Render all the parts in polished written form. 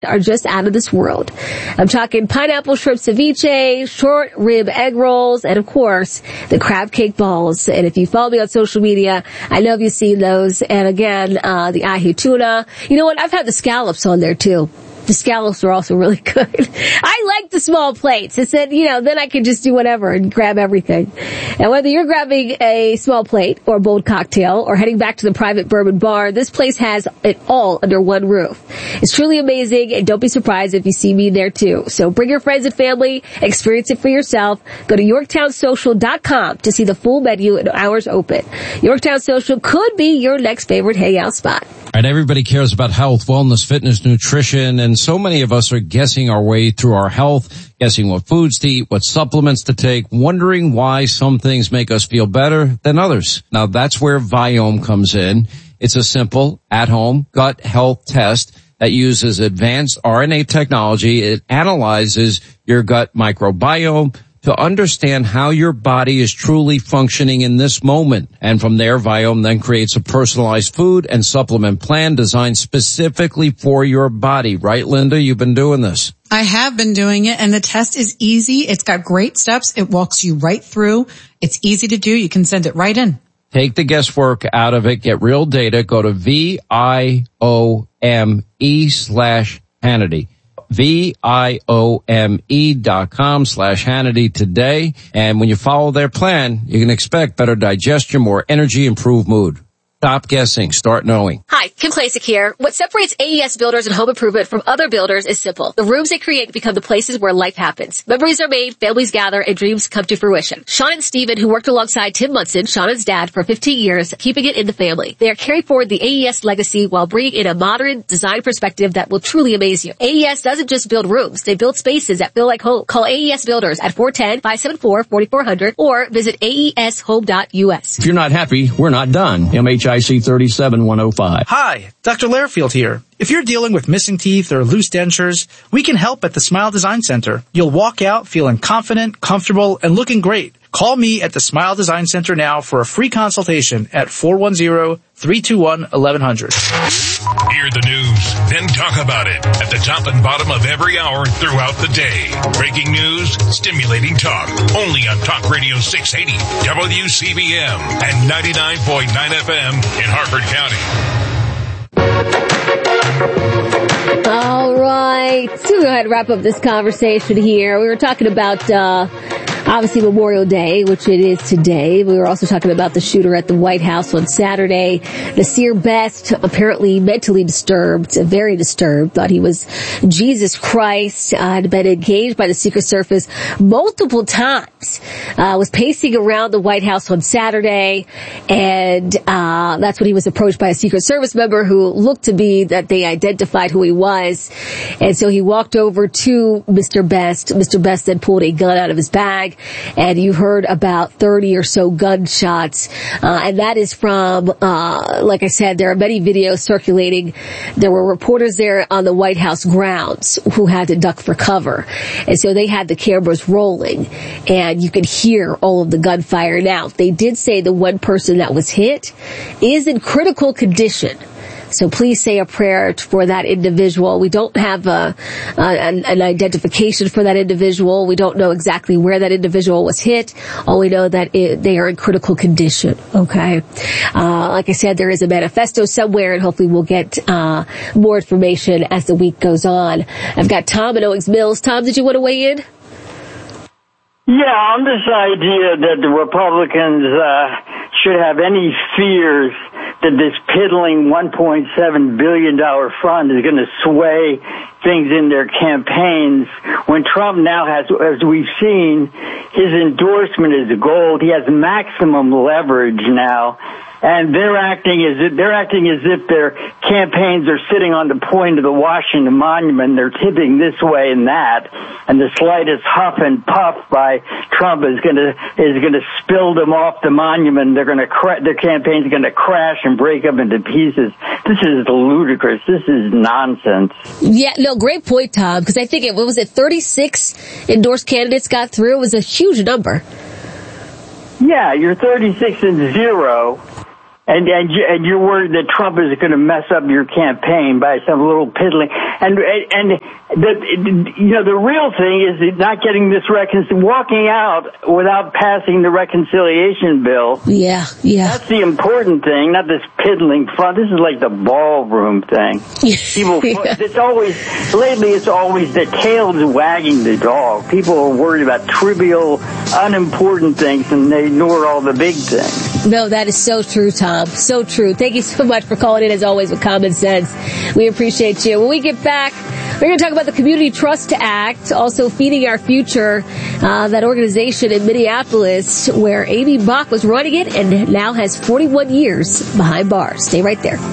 are just out of this world. I'm talking pineapple shrimp ceviche, short rib egg rolls, and of course, the crab cake balls. And if you follow me on social media, I know you've seen those. And again, the ahi tuna. You know what? I've had the scallops on there too. The scallops are also really good. I like the small plates. It said, then I can just do whatever and grab everything. And whether you're grabbing a small plate or a bold cocktail or heading back to the private bourbon bar, this place has it all under one roof. It's truly amazing, and don't be surprised if you see me there too. So bring your friends and family, experience it for yourself. Go to YorktownSocial.com to see the full menu and hours open. Yorktown Social could be your next favorite hangout spot. And everybody cares about health, wellness, fitness, nutrition, and so many of us are guessing our way through our health, guessing what foods to eat, what supplements to take, wondering why some things make us feel better than others. Now that's where Viome comes in. It's a simple, at-home gut health test that uses advanced RNA technology. It analyzes your gut microbiome to understand how your body is truly functioning in this moment. And from there, Viome then creates a personalized food and supplement plan designed specifically for your body. Right, Linda? You've been doing this. I have been doing it, and the test is easy. It's got great steps. It walks you right through. It's easy to do. You can send it right in. Take the guesswork out of it. Get real data. Go to VIOME/Hannity. VIOME.com/Hannity today. And when you follow their plan, you can expect better digestion, more energy, improved mood. Stop guessing. Start knowing. Hi, Kim Klasick here. What separates AES Builders and Home Improvement from other builders is simple. The rooms they create become the places where life happens. Memories are made, families gather, and dreams come to fruition. Sean and Steven, who worked alongside Tim Munson, Shannon's dad, for 15 years, keeping it in the family. They are carrying forward the AES legacy while bringing in a modern design perspective that will truly amaze you. AES doesn't just build rooms. They build spaces that feel like home. Call AES Builders at 410-574-4400 or visit aeshome.us. If you're not happy, we're not done. MHIC 37105. Hi, Dr. Lairfield here. If you're dealing with missing teeth or loose dentures, we can help at the Smile Design Center. You'll walk out feeling confident, comfortable, and looking great. Call me at the Smile Design Center now for a free consultation at 410-321-1100. Hear the news, then talk about it at the top and bottom of every hour throughout the day. Breaking news, stimulating talk, only on Talk Radio 680, WCBM, and 99.9 FM in Harford County. All right. So we'll go ahead and wrap up this conversation here. We were talking about, obviously Memorial Day, which it is today. We were also talking about the shooter at the White House on Saturday. Nasir Best, apparently mentally disturbed, very disturbed, thought he was Jesus Christ, had been engaged by the Secret Service multiple times, was pacing around the White House on Saturday, and that's when he was approached by a Secret Service member who looked to be that they identified who he was. And so he walked over to Mr. Best. Mr. Best then pulled a gun out of his bag, and you heard about 30 or so gunshots. And that is from, like I said, there are many videos circulating. There were reporters there on the White House grounds who had to duck for cover. And so they had the cameras rolling, and you could hear all of the gunfire. Now, they did say the one person that was hit is in critical condition. So please say a prayer for that individual. We don't have an identification for that individual. We don't know exactly where that individual was hit. All we know that they are in critical condition. Okay. Like I said, there is a manifesto somewhere, and hopefully we'll get more information as the week goes on. I've got Tom in Owings Mills. Tom, did you want to weigh in? Yeah, on this idea that the Republicans should have any fears that this piddling $1.7 billion fund is going to sway things in their campaigns, when Trump now has, as we've seen, his endorsement is gold. He has maximum leverage now. And they're acting as if their campaigns are sitting on the point of the Washington Monument. They're tipping this way and that, and the slightest huff and puff by Trump is going to spill them off the monument. Their campaign's going to crash and break up into pieces. This is ludicrous. This is nonsense. Yeah, no, great point, Tom. Because I think 36 endorsed candidates got through. It was a huge number. Yeah, you're 36-0. And you're worried that Trump is going to mess up your campaign by some little piddling. And the real thing is not getting this walking out without passing the reconciliation bill. Yeah. That's the important thing, not this piddling front. This is like the ballroom thing. People, it's always the tail is wagging the dog. People are worried about trivial, unimportant things, and they ignore all the big things. No, that is so true, Tom. So true. Thank you so much for calling in, as always, with common sense. We appreciate you. When we get back, we're going to talk about the Community Trust Act, also Feeding Our Future, that organization in Minneapolis where Amy Bach was running it and now has 41 years behind bars. Stay right there.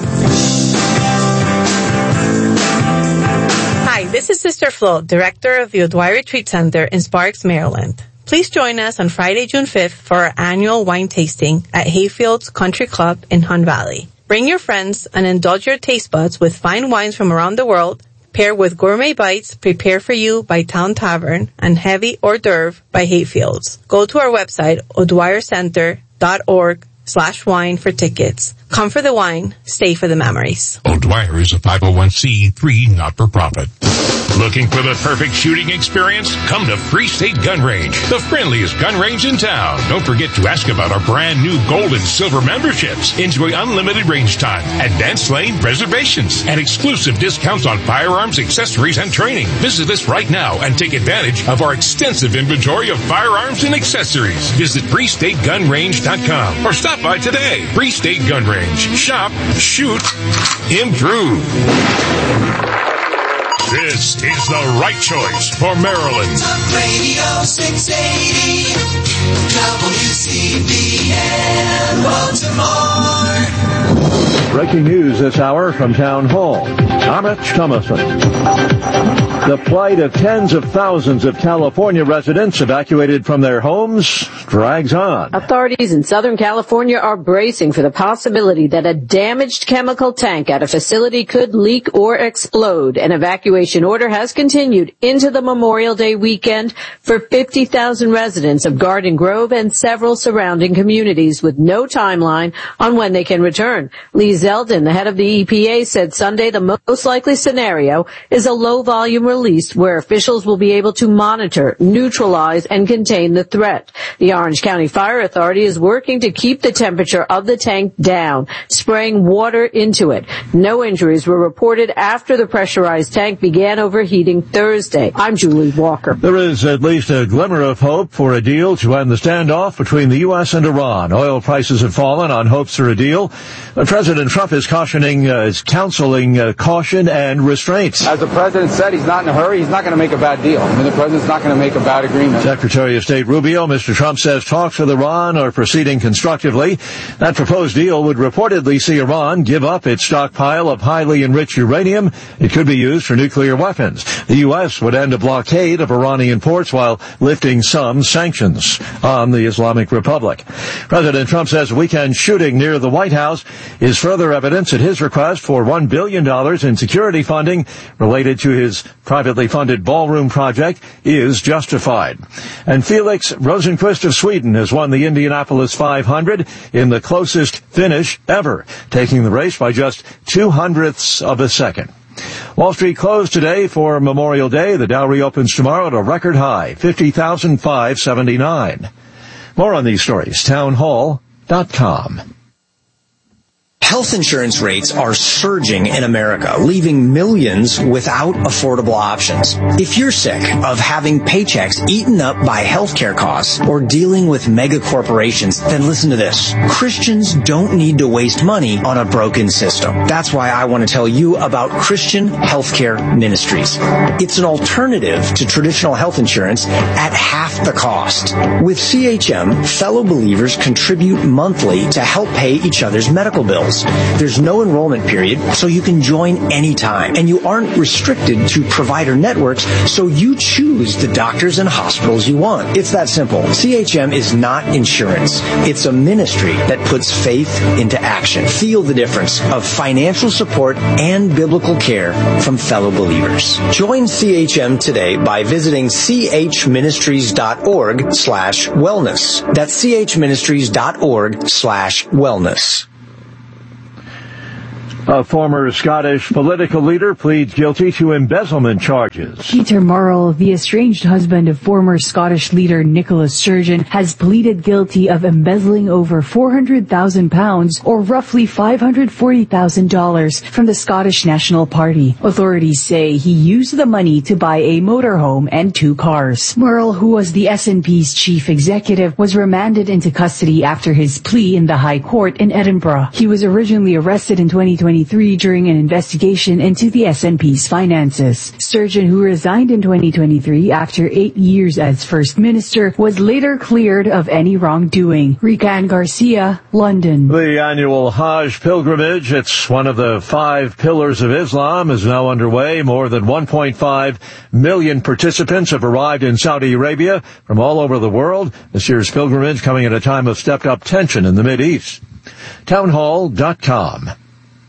Hi, this is Sister Flo, director of the O'Dwyer Retreat Center in Sparks, Maryland. Please join us on Friday, June 5th for our annual wine tasting at Hayfields Country Club in Hunt Valley. Bring your friends and indulge your taste buds with fine wines from around the world, paired with gourmet bites prepared for you by Town Tavern and heavy hors d'oeuvre by Hayfields. Go to our website, o'dwyercenter.org/wine for tickets. Come for the wine, stay for the memories. O'Dwyer is a 501c3 not-for-profit. Looking for the perfect shooting experience? Come to Free State Gun Range, the friendliest gun range in town. Don't forget to ask about our brand new gold and silver memberships. Enjoy unlimited range time, advanced lane reservations, and exclusive discounts on firearms, accessories, and training. Visit us right now and take advantage of our extensive inventory of firearms and accessories. Visit FreeStateGunRange.com or stop by today. Free State Gun Range. Shop, shoot, improve. This is the right choice for Maryland. Talk Radio 680, WCBM Baltimore. Breaking news this hour from Town Hall. Amit Thomason. The plight of tens of thousands of California residents evacuated from their homes drags on. Authorities in Southern California are bracing for the possibility that a damaged chemical tank at a facility could leak or explode. An evacuation order has continued into the Memorial Day weekend for 50,000 residents of Garden Grove and several surrounding communities with no timeline on when they can return. Lee Zeldin, the head of the EPA, said Sunday the most likely scenario is a low-volume release where officials will be able to monitor, neutralize, and contain the threat. The Orange County Fire Authority is working to keep the temperature of the tank down, spraying water into it. No injuries were reported after the pressurized tank began overheating Thursday. I'm Julie Walker. There is at least a glimmer of hope for a deal to end the standoff between the U.S. and Iran. Oil prices have fallen on hopes for a deal. President Trump is counseling caution and restraints. As the president said, he's not in a hurry. He's not going to make a bad deal. I mean, the president's not going to make a bad agreement. Secretary of State Rubio, Mr. Trump says talks with Iran are proceeding constructively. That proposed deal would reportedly see Iran give up its stockpile of highly enriched uranium. It could be used for nuclear weapons. The U.S. would end a blockade of Iranian ports while lifting some sanctions on the Islamic Republic. President Trump says a weekend shooting near the White House is further evidence that his request for $1 billion in security funding related to his privately funded ballroom project is justified. And Felix Rosenqvist of Sweden has won the Indianapolis 500 in the closest finish ever, taking the race by just 0.02 of a second. Wall Street closed today for Memorial Day. The Dow reopens tomorrow at a record high, 50,579. More on these stories, townhall.com. Health insurance rates are surging in America, leaving millions without affordable options. If you're sick of having paychecks eaten up by healthcare costs or dealing with mega corporations, then listen to this. Christians don't need to waste money on a broken system. That's why I want to tell you about Christian Healthcare Ministries. It's an alternative to traditional health insurance at half the cost. With CHM, fellow believers contribute monthly to help pay each other's medical bills. There's no enrollment period, so you can join anytime. And you aren't restricted to provider networks, so you choose the doctors and hospitals you want. It's that simple. CHM is not insurance. It's a ministry that puts faith into action. Feel the difference of financial support and biblical care from fellow believers. Join CHM today by visiting chministries.org/wellness. That's chministries.org/wellness. A former Scottish political leader pleads guilty to embezzlement charges. Peter Murrell, the estranged husband of former Scottish leader Nicola Sturgeon, has pleaded guilty of embezzling over £400,000 or roughly $540,000 from the Scottish National Party. Authorities say he used the money to buy a motorhome and 2 cars. Murrell, who was the SNP's chief executive, was remanded into custody after his plea in the High Court in Edinburgh. He was originally arrested in 2023 during an investigation into the SNP's finances. Sturgeon, who resigned in 2023 after 8 years as First Minister, was later cleared of any wrongdoing. Rican Garcia, London. The annual Hajj pilgrimage, it's one of the 5 pillars of Islam, is now underway. More than 1.5 million participants have arrived in Saudi Arabia from all over the world. This year's pilgrimage coming at a time of stepped-up tension in the Mideast. Townhall.com.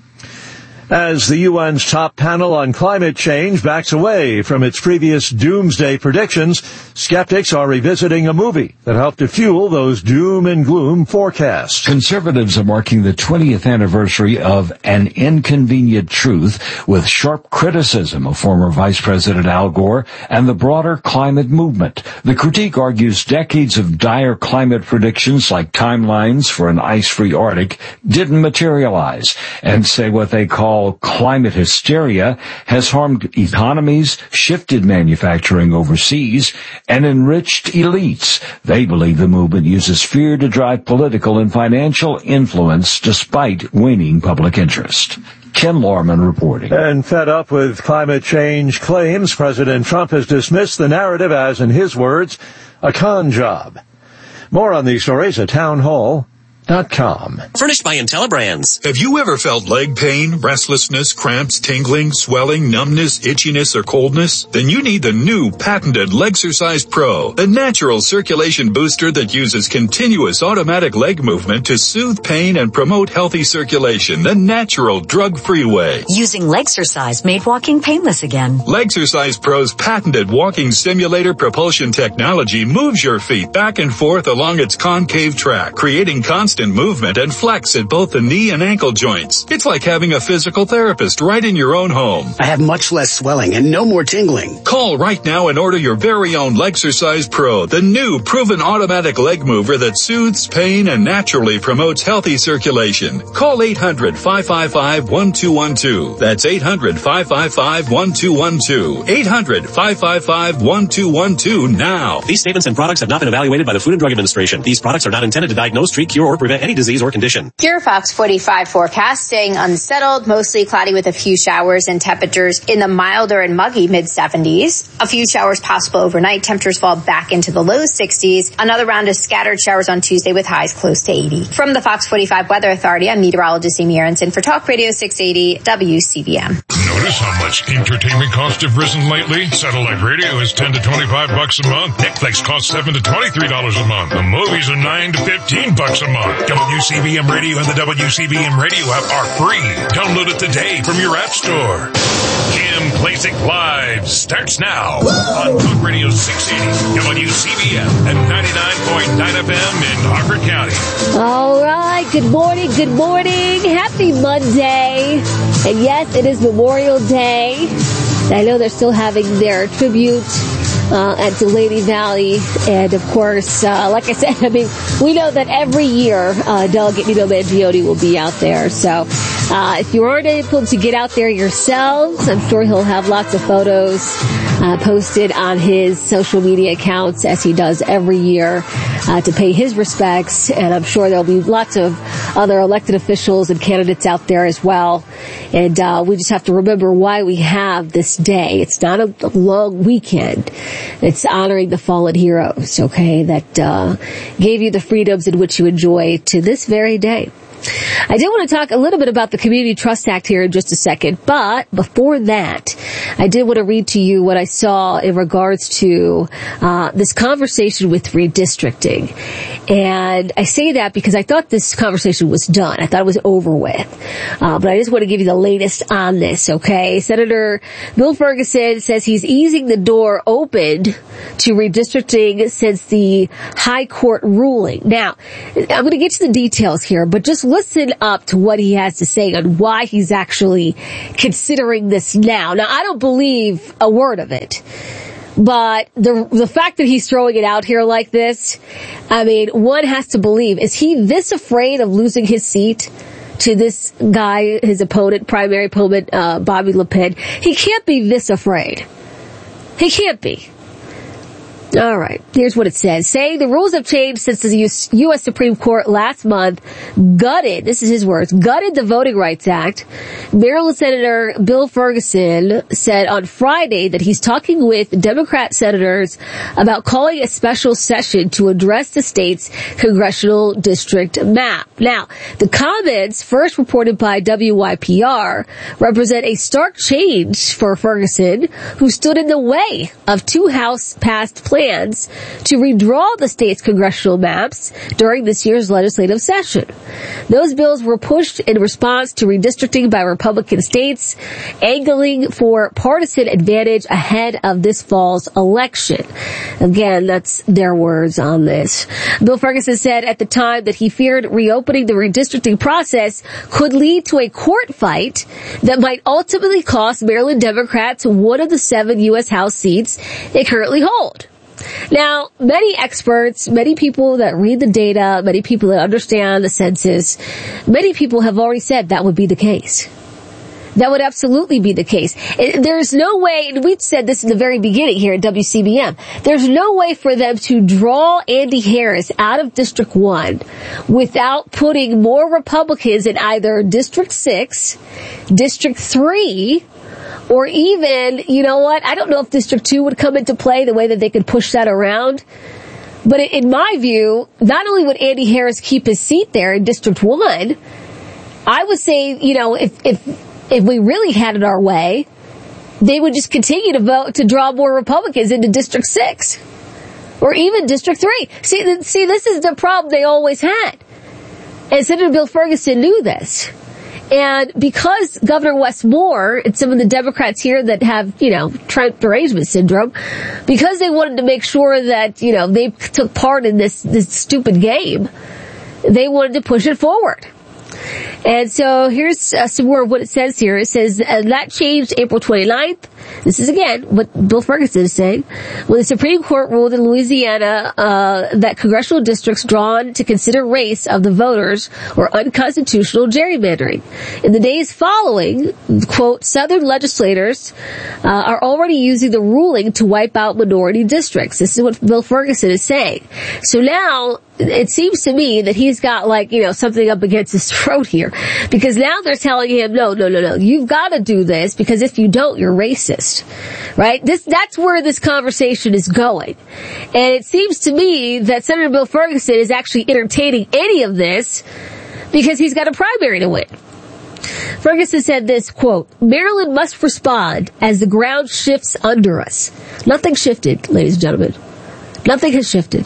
As the UN's top panel on climate change backs away from its previous doomsday predictions, skeptics are revisiting a movie that helped to fuel those doom and gloom forecasts. Conservatives are marking the 20th anniversary of An Inconvenient Truth with sharp criticism of former Vice President Al Gore and the broader climate movement. The critique argues decades of dire climate predictions like timelines for an ice-free Arctic didn't materialize, and say what they call climate hysteria has harmed economies, shifted manufacturing overseas, and enriched elites. They believe the movement uses fear to drive political and financial influence despite waning public interest. Ken Lorman reporting. And fed up with climate change claims, President Trump has dismissed the narrative as, in his words, a con job. More on these stories at townhall.com. Furnished by IntelliBrands. Have you ever felt leg pain, restlessness, cramps, tingling, swelling, numbness, itchiness, or coldness? Then you need the new patented Legsercise Pro, the natural circulation booster that uses continuous automatic leg movement to soothe pain and promote healthy circulation the natural drug-free way. Using Legsercise made walking painless again. Legsercise Pro's patented walking simulator propulsion technology moves your feet back and forth along its concave track, creating constant movement and flex at both the knee and ankle joints. It's like having a physical therapist right in your own home. I have much less swelling and no more tingling. Call right now and order your very own Legsercise Pro, the new proven automatic leg mover that soothes pain and naturally promotes healthy circulation. Call 800-555-1212. That's 800-555-1212. 800-555-1212 now. These statements and products have not been evaluated by the Food and Drug Administration. These products are not intended to diagnose, treat, cure, or prevent any disease or condition. Your Fox 45 forecast staying unsettled, mostly cloudy with a few showers and temperatures in the milder and muggy mid-70s. A few showers possible overnight. Temperatures fall back into the low 60s. Another round of scattered showers on Tuesday with highs close to 80. From the Fox 45 Weather Authority, I'm meteorologist Amy Aronson for Talk Radio 680 WCBM. Notice how much entertainment costs have risen lately? Satellite radio is $10 to $25 a month. Netflix costs $7 to $23 a month. The movies are $9 to $15 a month. WCBM Radio and the WCBM Radio app are free. Download it today from your app store. Kim Klacik Live starts now on Talk Radio 680 WCBM and 99.9 FM in Harford County. All right. Good morning. Good morning. Happy Monday. And yes, it is Memorial Day. I know they're still having their tribute at Delaney Valley. And of course, like I said, I mean, we know that every year, Delegate Nino Mangione will be out there. So, if you aren't able to get out there yourselves, I'm sure he'll have lots of photos, posted on his social media accounts as he does every year, to pay his respects. And I'm sure there'll be lots of other elected officials and candidates out there as well. And, we just have to remember why we have this day. It's not a long weekend. It's honoring the fallen heroes, okay, that gave you the freedoms in which you enjoy to this very day. I did want to talk a little bit about the Community Trust Act here in just a second, but before that, I did want to read to you what I saw in regards to this conversation with redistricting. And I say that because I thought this conversation was done. I thought it was over with. But I just want to give you the latest on this, okay? Senator Bill Ferguson says he's easing the door open to redistricting since the high court ruling. Now, I'm going to get to the details here, but just listen up to what he has to say on why he's actually considering this now. Now, I don't believe a word of it. But the fact that he's throwing it out here like this, I mean, one has to believe, is he this afraid of losing his seat to this guy, his opponent, primary opponent, Bobby Le Pen? He can't be this afraid. He can't be. All right, here's what it says. Saying the rules have changed since the U.S. Supreme Court last month gutted, this is his words, gutted the Voting Rights Act. Maryland Senator Bill Ferguson said on Friday that he's talking with Democrat senators about calling a special session to address the state's congressional district map. Now, the comments, first reported by WYPR, represent a stark change for Ferguson, who stood in the way of two House-passed plans to redraw the state's congressional maps during this year's legislative session. Those bills were pushed in response to redistricting by Republican states, angling for partisan advantage ahead of this fall's election. Again, that's their words on this. Bill Ferguson said at the time that he feared reopening the redistricting process could lead to a court fight that might ultimately cost Maryland Democrats one of the 7 U.S. House seats they currently hold. Now, many experts, many people that read the data, many people that understand the census, many people have already said that would be the case. That would absolutely be the case. There's no way, and we've said this in the very beginning here at WCBM, there's no way for them to draw Andy Harris out of District 1 without putting more Republicans in either District 6, District 3, or even, you know what, I don't know if District 2 would come into play, the way that they could push that around. But in my view, not only would Andy Harris keep his seat there in District 1, I would say, you know, if we really had it our way, they would just continue to vote to draw more Republicans into District 6. Or even District 3. See, this is the problem they always had. And Senator Bill Ferguson knew this. And because Governor Wes Moore and some of the Democrats here that have, you know, Trump derangement syndrome, because they wanted to make sure that, you know, they took part in this stupid game, they wanted to push it forward. And so here's some more of what it says here. It says that changed April 29th. This is, again, what Bill Ferguson is saying. When the Supreme Court ruled in Louisiana that congressional districts drawn to consider race of the voters were unconstitutional gerrymandering. In the days following, quote, Southern legislators are already using the ruling to wipe out minority districts. This is what Bill Ferguson is saying. So now, it seems to me that he's got, like, you know, something up against his throat here. Because now they're telling him, no, you've got to do this, because if you don't, you're racist. Right? That's where this conversation is going. And it seems to me that Senator Bill Ferguson is actually entertaining any of this because he's got a primary to win. Ferguson said this, quote, Maryland must respond as the ground shifts under us. Nothing shifted, ladies and gentlemen. Nothing has shifted.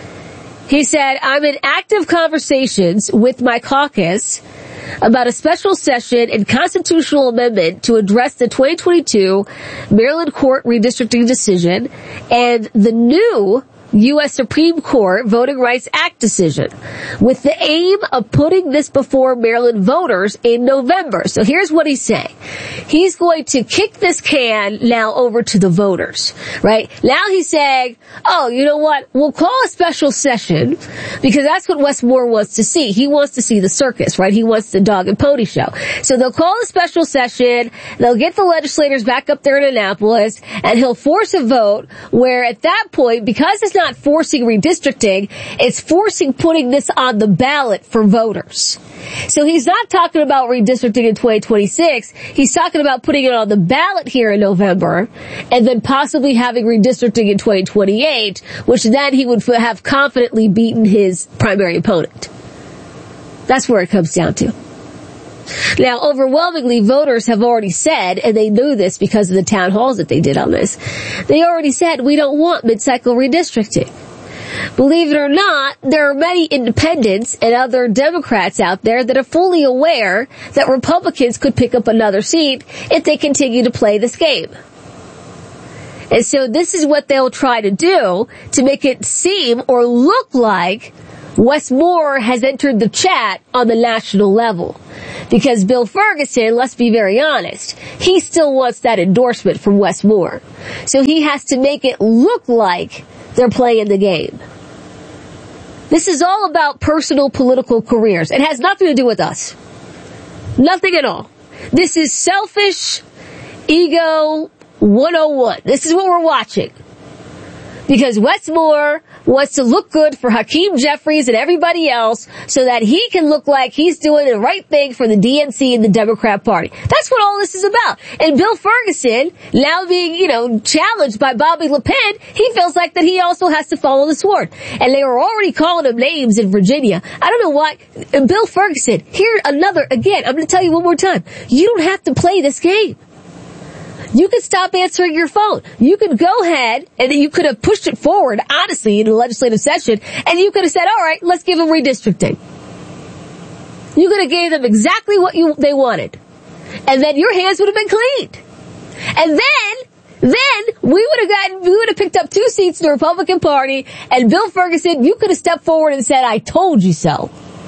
He said, I'm in active conversations with my caucus about a special session and constitutional amendment to address the 2022 Maryland court redistricting decision and the new U.S. Supreme Court Voting Rights Act decision with the aim of putting this before Maryland voters in November. So here's what he's saying. He's going to kick this can now over to the voters, right? Now he's saying, oh, you know what? We'll call a special session because that's what Wes Moore wants to see. He wants to see the circus, right? He wants the dog and pony show. So they'll call a special session. They'll get the legislators back up there in Annapolis and he'll force a vote where at that point, because it's not forcing redistricting, it's forcing putting this on the ballot for voters. So he's not talking about redistricting in 2026. He's talking about putting it on the ballot here in November and then possibly having redistricting in 2028, which then he would have confidently beaten his primary opponent. That's where it comes down to. Now, overwhelmingly, voters have already said, and they knew this because of the town halls that they did on this, they already said, we don't want mid-cycle redistricting. Believe it or not, there are many independents and other Democrats out there that are fully aware that Republicans could pick up another seat if they continue to play this game. And so this is what they'll try to do to make it seem or look like Wes Moore has entered the chat on the national level. Because Bill Ferguson, let's be very honest, he still wants that endorsement from Wes Moore. So he has to make it look like they're playing the game. This is all about personal political careers. It has nothing to do with us. Nothing at all. This is selfish ego 101. This is what we're watching. Because Wes Moore wants to look good for Hakeem Jeffries and everybody else so that he can look like he's doing the right thing for the DNC and the Democrat Party. That's what all this is about. And Bill Ferguson, now being, challenged by Bobby Le Pen, he feels like that he also has to follow the sword. And they were already calling him names in Virginia. I don't know why. And Bill Ferguson, I'm going to tell you one more time. You don't have to play this game. You could stop answering your phone. You could go ahead and you could have pushed it forward, honestly, in the legislative session, and you could have said, all right, let's give them redistricting. You could have gave them exactly what they wanted. And then your hands would have been cleaned. And then we would have picked up 2 seats in the Republican Party, and Bill Ferguson, you could have stepped forward and said, I told you so.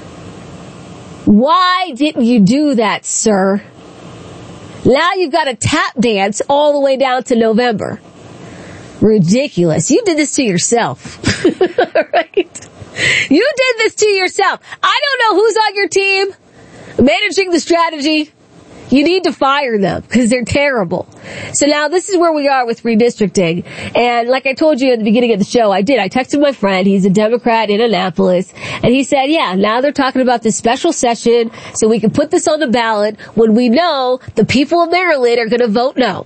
Why didn't you do that, sir? Now you've got a tap dance all the way down to November. Ridiculous. You did this to yourself. Right? You did this to yourself. I don't know who's on your team managing the strategy. You need to fire them because they're terrible. So now this is where we are with redistricting. And like I told you at the beginning of the show, I texted my friend. He's a Democrat in Annapolis. And he said, yeah, now they're talking about this special session so we can put this on the ballot when we know the people of Maryland are going to vote no.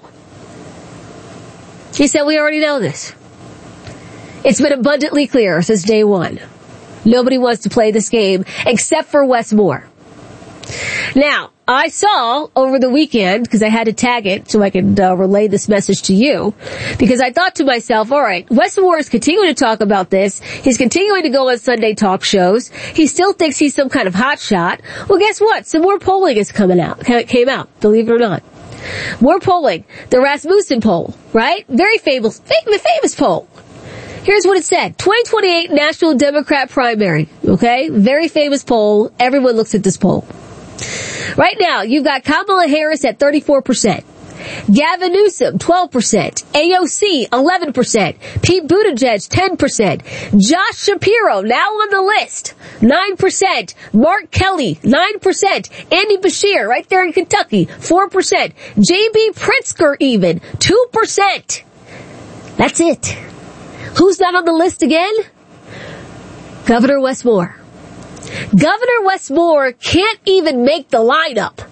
He said, we already know this. It's been abundantly clear since day one. Nobody wants to play this game except for Wes Moore. Now, I saw over the weekend, because I had to tag it so I could relay this message to you, because I thought to myself, all right, Wes Moore is continuing to talk about this. He's continuing to go on Sunday talk shows. He still thinks he's some kind of hotshot. Well, guess what? Some more polling is came out, believe it or not. More polling. The Rasmussen poll, right? Very famous poll. Here's what it said. 2028 National Democrat Primary, okay? Very famous poll. Everyone looks at this poll. Right now, you've got Kamala Harris at 34%. Gavin Newsom, 12%. AOC, 11%. Pete Buttigieg, 10%. Josh Shapiro, now on the list, 9%. Mark Kelly, 9%. Andy Beshear, right there in Kentucky, 4%. J.B. Pritzker even, 2%. That's it. Who's not on the list again? Governor Wes Moore. Governor Wes Moore can't even make the lineup.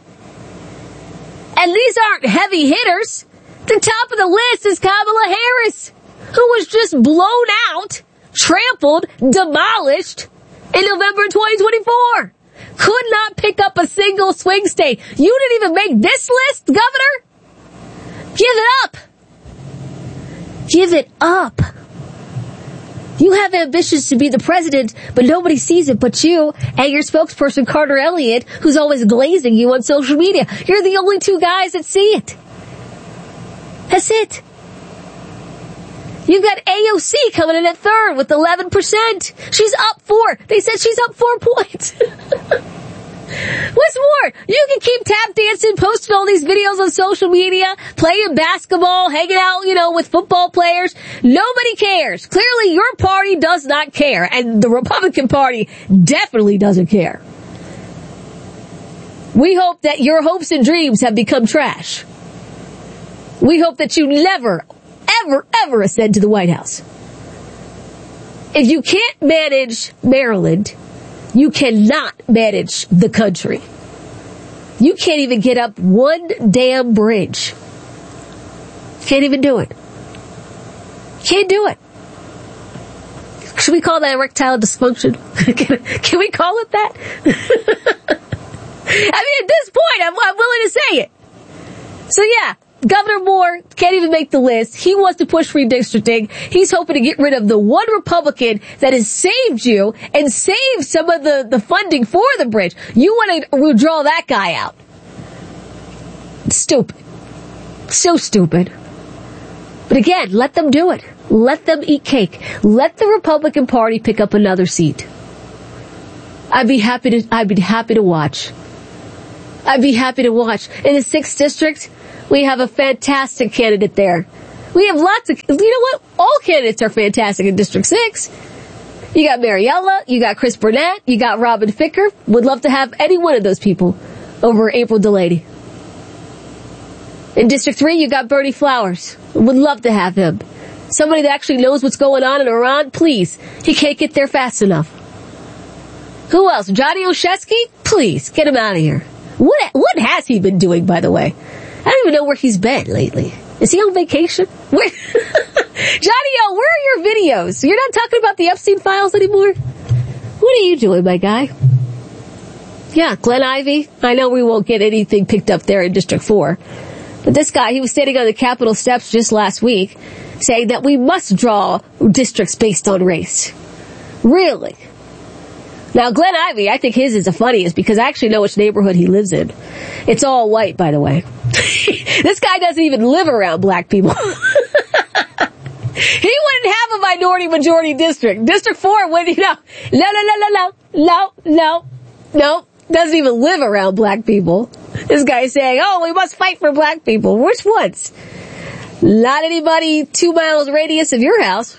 And these aren't heavy hitters. The top of the list is Kamala Harris, who was just blown out, trampled, demolished in November 2024. Could not pick up a single swing state. You didn't even make this list, Governor? Give it up. Give it up. You have ambitions to be the president, but nobody sees it but you and your spokesperson, Carter Elliott, who's always glazing you on social media. You're the only 2 guys that see it. That's it. You've got AOC coming in at 3rd with 11%. She's up 4. They said she's up 4 points. What's more? You can keep tap dancing, posting all these videos on social media, playing basketball, hanging out, with football players. Nobody cares. Clearly, your party does not care, and the Republican Party definitely doesn't care. We hope that your hopes and dreams have become trash. We hope that you never, ever, ever ascend to the White House. If you can't manage Maryland, you cannot manage the country. You can't even get up one damn bridge. Can't even do it. Can't do it. Should we call that erectile dysfunction? Can we call it that? I mean, at this point, I'm willing to say it. So yeah, Governor Moore can't even make the list. He wants to push redistricting. He's hoping to get rid of the one Republican that has saved you and saved some of the funding for the bridge. You want to withdraw that guy out. Stupid. So stupid. But again, let them do it. Let them eat cake. Let the Republican Party pick up another seat. I'd be happy to watch. I'd be happy to watch. In the 6th district, we have a fantastic candidate there. We have lots of, you know what? All candidates are fantastic in District 6. You got Mariella, you got Chris Burnett, you got Robin Ficker. Would love to have any one of those people over April Delaney. In District 3, you got Bernie Flowers. Would love to have him. Somebody that actually knows what's going on in Iran, please. He can't get there fast enough. Who else? Johnny Oshesky? Please, get him out of here. What has he been doing, by the way? I don't even know where he's been lately. Is he on vacation? Where? Johnny O, where are your videos? You're not talking about the Epstein files anymore? What are you doing, my guy? Yeah, Glenn Ivey. I know we won't get anything picked up there in District 4. But this guy, he was standing on the Capitol steps just last week saying that we must draw districts based on race. Really? Now, Glenn Ivey, I think his is the funniest because I actually know which neighborhood he lives in. It's all white, by the way. This guy doesn't even live around black people. He wouldn't have a minority-majority district. District 4 wouldn't, No. Doesn't even live around black people. This guy's saying, oh, we must fight for black people. Which ones? Not anybody 2 miles radius of your house.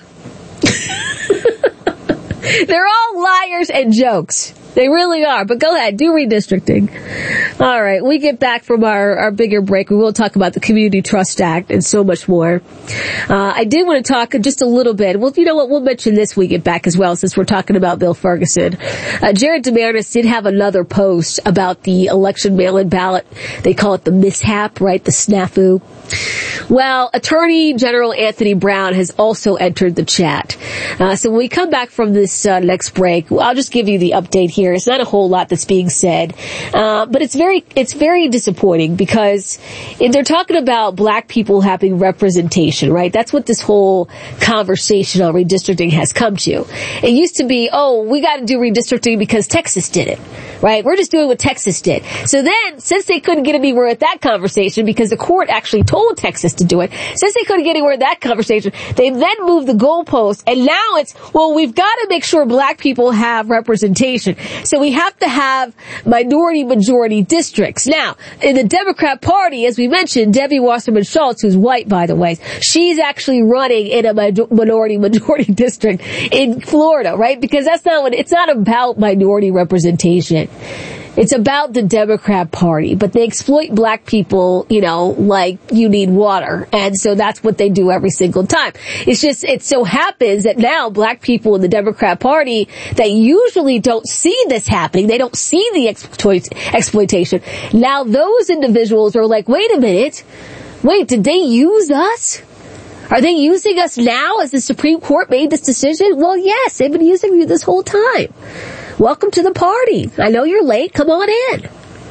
They're all liars and jokes. They really are. But go ahead, do redistricting. All right, we get back from our bigger break. We will talk about the Community Trust Act and so much more. I did want to talk just a little bit. Well, you know what? We'll mention this when we get back as well, since we're talking about Bill Ferguson. Jared Damaris did have another post about the election mail-in ballot. They call it the mishap, right? The snafu. Well, Attorney General Anthony Brown has also entered the chat. So when we come back from this next break, I'll just give you the update here. It's not a whole lot that's being said, but it's very disappointing because they're talking about black people having representation, right? That's what this whole conversation on redistricting has come to. It used to be, oh, we got to do redistricting because Texas did it, right? We're just doing what Texas did. So then, since they couldn't get anywhere at that conversation because the court actually told Texas to do it, since they couldn't get anywhere in that conversation, they then moved the goalpost, and now it's, well, we've got to make sure black people have representation. So we have to have minority-majority districts. Now, in the Democrat Party, as we mentioned, Debbie Wasserman Schultz, who's white, by the way, she's actually running in a minority-majority district in Florida, right? Because that's not what, it's not about minority representation. It's about the Democrat Party, but they exploit black people, like you need water. And so that's what they do every single time. It's just, it so happens that now black people in the Democrat Party that usually don't see this happening, they don't see the exploitation. Now those individuals are like, wait a minute, did they use us? Are they using us now as the Supreme Court made this decision? Well, yes, they've been using you this whole time. Welcome to the party. I know you're late. Come on in.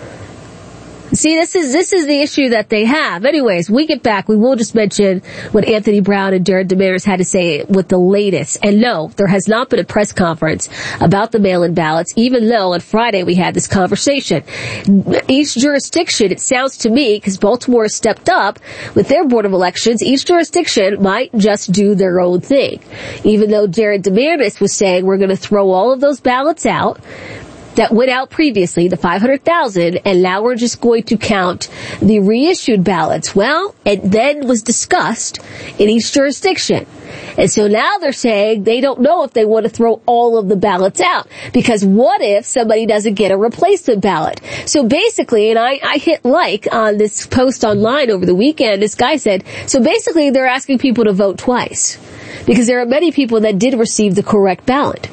See, this is the issue that they have. Anyways, we get back. We will just mention what Anthony Brown and Jared Damaris had to say with the latest. And no, there has not been a press conference about the mail-in ballots, even though on Friday we had this conversation. Each jurisdiction, it sounds to me, because Baltimore has stepped up with their Board of Elections, each jurisdiction might just do their own thing. Even though Jared Damaris was saying we're going to throw all of those ballots out that went out previously, the 500,000, and now we're just going to count the reissued ballots. Well, it then was discussed in each jurisdiction. And so now they're saying they don't know if they want to throw all of the ballots out. Because what if somebody doesn't get a replacement ballot? So basically, and I hit like on this post online over the weekend, this guy said, so basically they're asking people to vote twice. Because there are many people that did receive the correct ballot.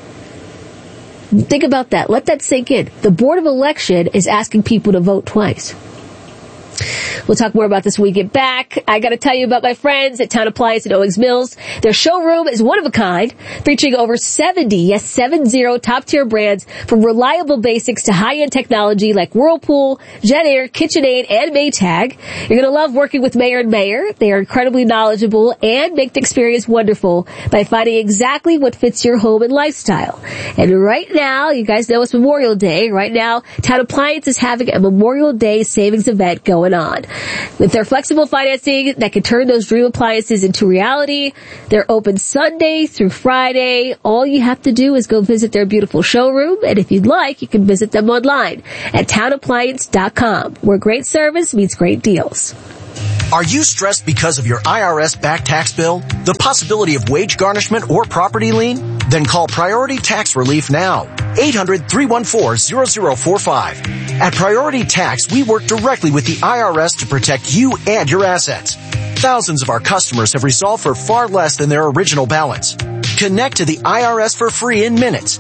Think about that. Let that sink in. The Board of Election is asking people to vote twice. We'll talk more about this when we get back. I got to tell you about my friends at Town Appliance in Owings Mills. Their showroom is one of a kind, featuring over 70 top-tier brands, from reliable basics to high-end technology like Whirlpool, JetAir, KitchenAid, and Maytag. You're going to love working with Mayer & Mayer. They are incredibly knowledgeable and make the experience wonderful by finding exactly what fits your home and lifestyle. And right now, you guys know it's Memorial Day. Right now, Town Appliance is having a Memorial Day savings event going on. With their flexible financing that can turn those dream appliances into reality, they're open Sunday through Friday. All you have to do is go visit their beautiful showroom, and if you'd like, you can visit them online at townappliance.com, where great service meets great deals. Are you stressed because of your IRS back tax bill, the possibility of wage garnishment, or property lien? Then call Priority Tax Relief now. 800-314-0045. At Priority Tax, we work directly with the IRS to protect you and your assets. Thousands of our customers have resolved for far less than their original balance. Connect to the IRS for free in minutes.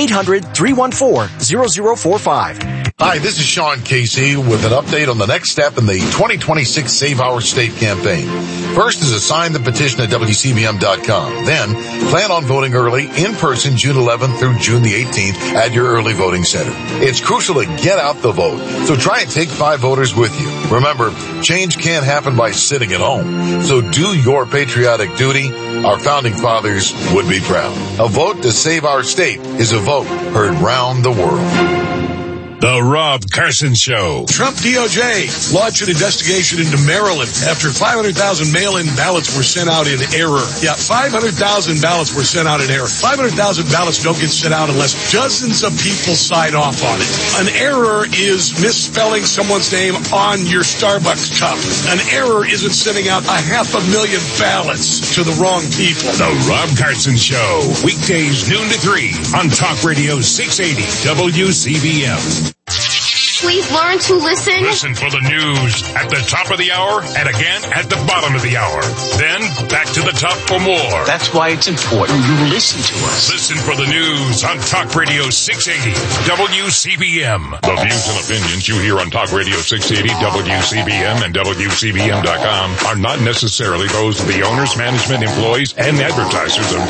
800-314-0045. Hi, this is Sean Casey with an update on the next step in the 2026 Save Our State campaign. First is to sign the petition at WCBM.com. Then, plan on voting early, in person, June 11th through June the 18th at your early voting center. It's crucial to get out the vote, so try and take 5 voters with you. Remember, change can't happen by sitting at home. So do your patriotic duty. Our founding fathers would be proud. A vote to save our state is a vote heard round the world. The Rob Carson Show. Trump DOJ launched an investigation into Maryland after 500,000 mail-in ballots were sent out in error. Yeah, 500,000 ballots were sent out in error. 500,000 ballots don't get sent out unless dozens of people sign off on it. An error is misspelling someone's name on your Starbucks cup. An error isn't sending out 500,000 ballots to the wrong people. The Rob Carson Show. Weekdays noon to 3 on Talk Radio 680 WCBM. Please learn to listen. Listen for the news at the top of the hour and again at the bottom of the hour. Then back to the top for more. That's why it's important you listen to us. Listen for the news on Talk Radio 680 WCBM. The views and opinions you hear on Talk Radio 680 WCBM and WCBM.com are not necessarily those of the owners, management, employees, and advertisers of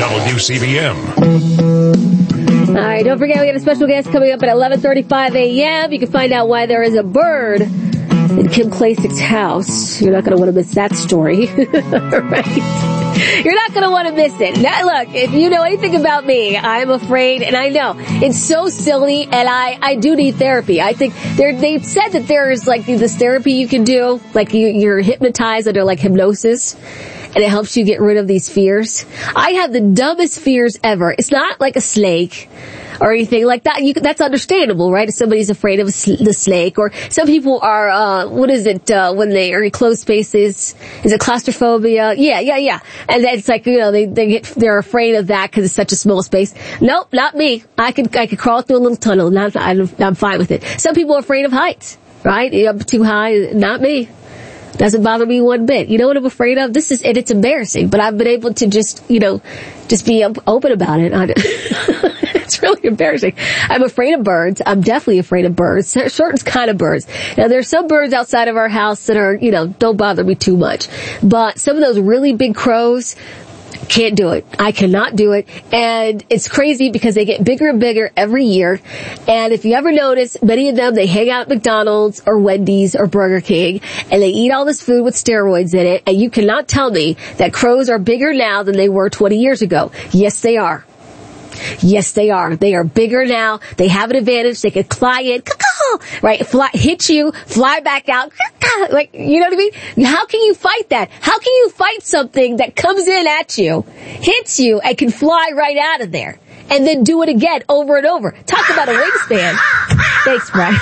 WCBM. All right, don't forget we have a special guest coming up at 11:35 a.m. You can find out why there is a bird in Kim Klasik's house. You're not going to want to miss that story. Right? You're not going to want to miss it. Now, look, if you know anything about me, I'm afraid, and I know, it's so silly, and I do need therapy. I think they've said that there's like this therapy you can do, like you're hypnotized under like hypnosis, and it helps you get rid of these fears. I have the dumbest fears ever. It's not like a snake or anything like that. That's understandable, right? If somebody's afraid of the snake, or some people are, when they are in closed spaces, is it claustrophobia? Yeah. And it's like, they're afraid of that because it's such a small space. Nope, not me. I could crawl through a little tunnel and I'm fine with it. Some people are afraid of heights, right? Up too high, not me. Doesn't bother me one bit. You know what I'm afraid of? It's embarrassing, but I've been able to just be open about it. It's really embarrassing. I'm afraid of birds. I'm definitely afraid of birds. Certain kind of birds. Now, there's some birds outside of our house that are, don't bother me too much. But some of those really big crows, can't do it. I cannot do it. And it's crazy because they get bigger and bigger every year. And if you ever notice, many of them, they hang out at McDonald's or Wendy's or Burger King, and they eat all this food with steroids in it. And you cannot tell me that crows are bigger now than they were 20 years ago. Yes, they are. Yes, they are. They are bigger now. They have an advantage. They can fly in, right? Hit you, fly back out, like, you know what I mean? How can you fight that? How can you fight something that comes in at you, hits you, and can fly right out of there? And then do it again over and over. Talk about a wingspan. Thanks, Brian.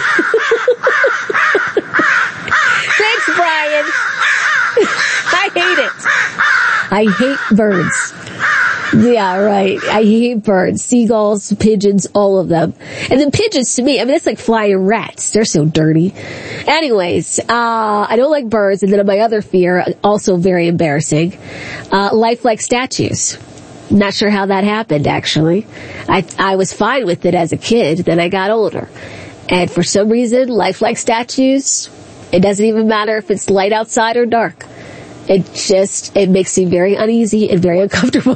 Thanks, Brian. I hate it. I hate birds. Yeah, right. I hate birds. Seagulls, pigeons, all of them. And then pigeons, to me, it's like flying rats. They're so dirty. Anyways, I don't like birds. And then my other fear, also very embarrassing, lifelike statues. Not sure how that happened, actually. I was fine with it as a kid, then I got older. And for some reason, lifelike statues, It doesn't even matter if it's light outside or dark. It makes me very uneasy and very uncomfortable.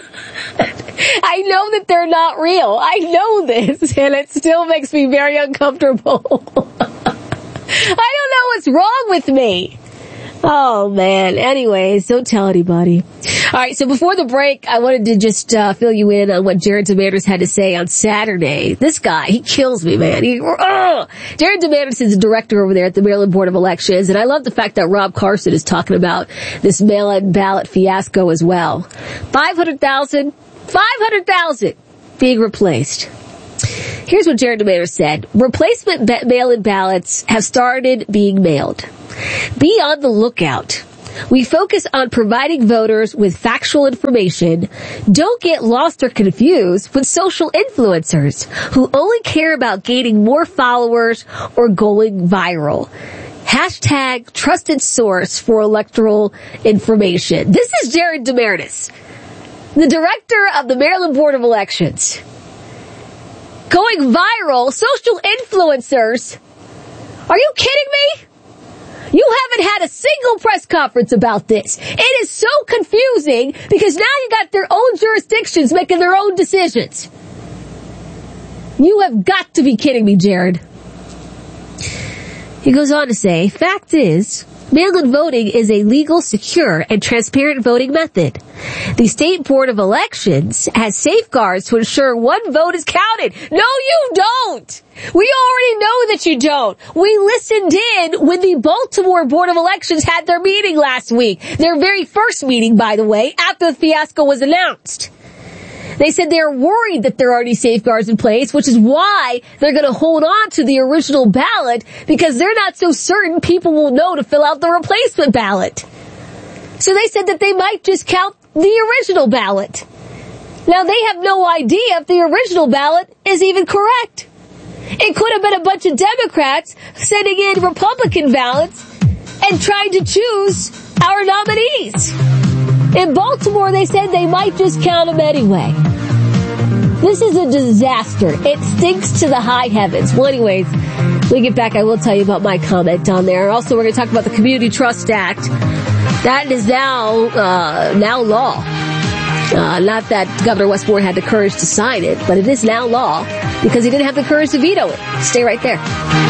I know that they're not real. I know this, and it still makes me very uncomfortable. I don't know what's wrong with me. Oh, man. Anyways, don't tell anybody. All right, so before the break, I wanted to just fill you in on what Jared DeManders had to say on Saturday. This guy, he kills me, man. Jared DeManders is the director over there at the Maryland Board of Elections, and I love the fact that Rob Carson is talking about this mail-in ballot fiasco as well. 500,000 being replaced. Here's what Jared DeManders said. Replacement mail-in ballots have started being mailed. Be on the lookout. We focus on providing voters with factual information. Don't get lost or confused with social influencers who only care about gaining more followers or going viral. Hashtag trusted source for electoral information. This is Jared DeManders, the director of the Maryland Board of Elections. Going viral, social influencers. Are you kidding me? You haven't had a single press conference about this. It is so confusing because now you got their own jurisdictions making their own decisions. You have got to be kidding me, Jared. He goes on to say, fact is, mail-in voting is a legal, secure, and transparent voting method. The State Board of Elections has safeguards to ensure one vote is counted. No, you don't! We already know that you don't. We listened in when the Baltimore Board of Elections had their meeting last week. Their very first meeting, by the way, after the fiasco was announced. They said they're worried that there are any safeguards in place, which is why they're going to hold on to the original ballot, because they're not so certain people will know to fill out the replacement ballot. So they said that they might just count the original ballot. Now, they have no idea if the original ballot is even correct. It could have been a bunch of Democrats sending in Republican ballots and trying to choose our nominees. In Baltimore, they said they might just count them anyway. This is a disaster. It stinks to the high heavens. Well, anyways, when we get back, I will tell you about my comment on there. Also, we're going to talk about the Community Trust Act. That is now law. Not that Governor Wes Moore had the courage to sign it, but it is now law because he didn't have the courage to veto it. Stay right there.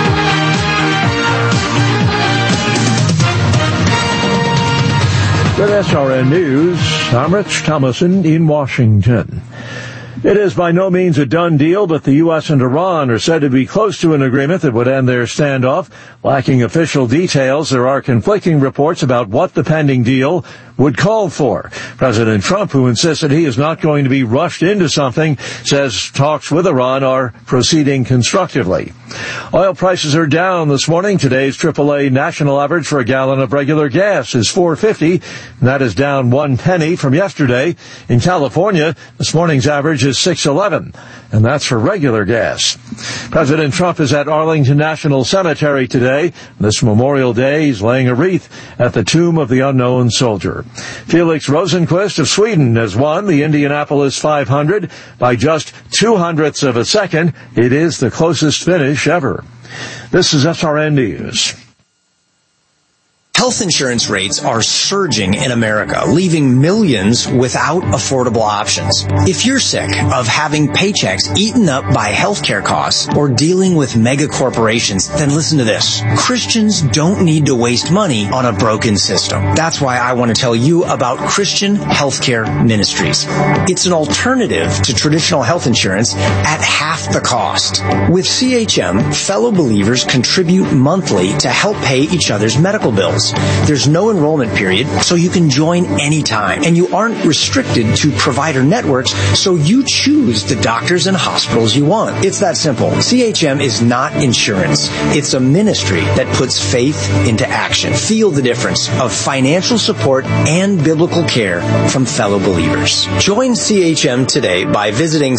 With SRN News, I'm Rich Thomason in Washington. It is by no means a done deal, but the U.S. and Iran are said to be close to an agreement that would end their standoff. Lacking official details, there are conflicting reports about what the pending deal would call for. President Trump, who insists that he is not going to be rushed into something, says talks with Iran are proceeding constructively. Oil prices are down this morning. Today's AAA national average for a gallon of regular gas is $4.50, and that is down 1 penny from yesterday. In California, this morning's average is $6.11, and that's for regular gas. President Trump is at Arlington National Cemetery today. This Memorial Day, he's laying a wreath at the tomb of the unknown soldier. Felix Rosenqvist of Sweden has won the Indianapolis 500 by just 0.02 of a second. It is the closest finish ever. This is SRN News. Health insurance rates are surging in America, leaving millions without affordable options. If you're sick of having paychecks eaten up by healthcare costs or dealing with mega corporations, then listen to this. Christians don't need to waste money on a broken system. That's why I want to tell you about Christian Healthcare Ministries. It's an alternative to traditional health insurance at half the cost. With CHM, fellow believers contribute monthly to help pay each other's medical bills. There's no enrollment period, so you can join anytime. And you aren't restricted to provider networks, so you choose the doctors and hospitals you want. It's that simple. CHM is not insurance. It's a ministry that puts faith into action. Feel the difference of financial support and biblical care from fellow believers. Join CHM today by visiting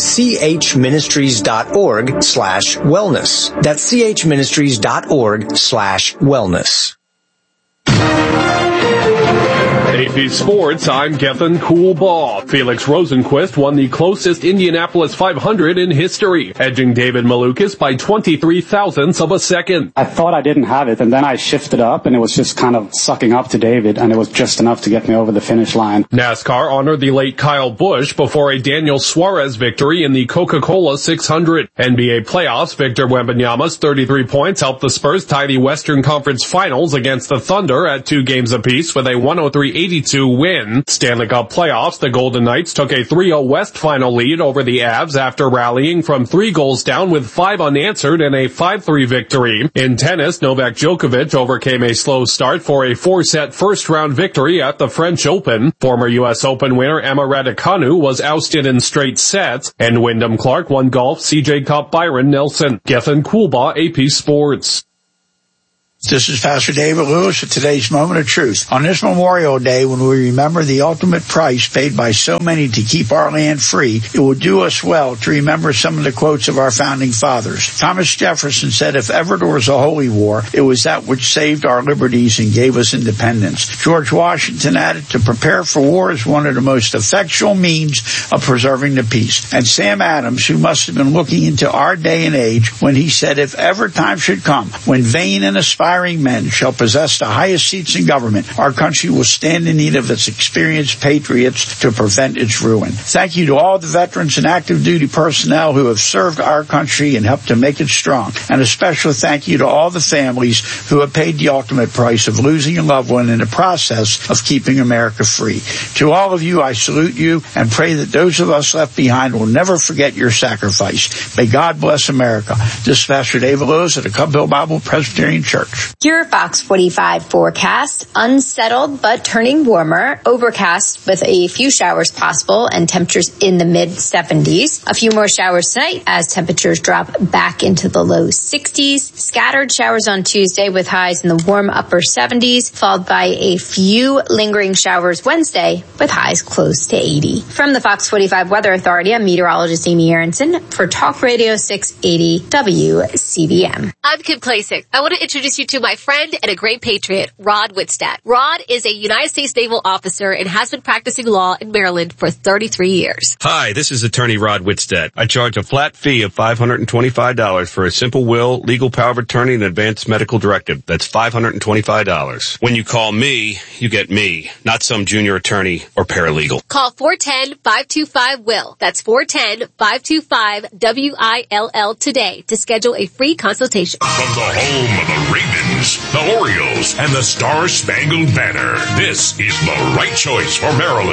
chministries.org/wellness. That's chministries.org/wellness. AP Sports, I'm Gethin Coolbaugh. Felix Rosenquist won the closest Indianapolis 500 in history, edging David Malukas by 23 thousandths of a second. I thought I didn't have it, and then I shifted up, and it was just kind of sucking up to David, and it was just enough to get me over the finish line. NASCAR honored the late Kyle Busch before a Daniel Suarez victory in the Coca-Cola 600. NBA playoffs, Victor Wembanyama's 33 points helped the Spurs tie the Western Conference Finals against the Thunder at 2 games apiece with a 103-82 win. Stanley Cup playoffs, the Golden Knights took a 3-0 West final lead over the Avs after rallying from 3 goals down with 5 unanswered in a 5-3 victory. In tennis, Novak Djokovic overcame a slow start for a 4-set first-round victory at the French Open. Former U.S. Open winner Emma Raducanu was ousted in straight sets, and Wyndham Clark won golf CJ Cup Byron Nelson. Gethin Coolbaugh, AP Sports. This is Pastor David Lewis with today's Moment of Truth. On this Memorial Day, when we remember the ultimate price paid by so many to keep our land free, it will do us well to remember some of the quotes of our founding fathers. Thomas Jefferson said, if ever there was a holy war, it was that which saved our liberties and gave us independence. George Washington added, to prepare for war is one of the most effectual means of preserving the peace. And Sam Adams, who must have been looking into our day and age, when he said, if ever time should come when vain and aspiring men shall possess the highest seats in government, our country will stand in need of its experienced patriots to prevent its ruin. Thank you to all the veterans and active duty personnel who have served our country and helped to make it strong. And a special thank you to all the families who have paid the ultimate price of losing a loved one in the process of keeping America free. To all of you, I salute you and pray that those of us left behind will never forget your sacrifice. May God bless America. This is Pastor David Lewis at the Cub Hill Bible Presbyterian Church. Your Fox 45 forecast, unsettled but turning warmer, overcast with a few showers possible and temperatures in the mid-70s. A few more showers tonight as temperatures drop back into the low 60s. Scattered showers on Tuesday with highs in the warm upper 70s, followed by a few lingering showers Wednesday with highs close to 80. From the Fox 45 Weather Authority, I'm meteorologist Amy Aronson for Talk Radio 680 WCBM. I'm Kim Klasick. I want to introduce you to my friend and a great patriot, Rod Whitstadt. Rod is a United States Naval officer and has been practicing law in Maryland for 33 years. Hi, this is attorney Rod Whitstadt. I charge a flat fee of $525 for a simple will, legal power of attorney, and advanced medical directive. That's $525. When you call me, you get me, not some junior attorney or paralegal. Call 410-525-WILL. That's 410-525-WILL today to schedule a free consultation. From the home of the Ravens, the Orioles, and the Star-Spangled Banner, this is the right choice for Maryland.